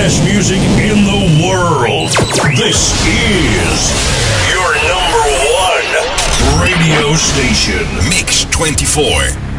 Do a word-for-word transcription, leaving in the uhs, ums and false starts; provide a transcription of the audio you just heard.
best music in the world. This is your number one radio station. Mix twenty-four.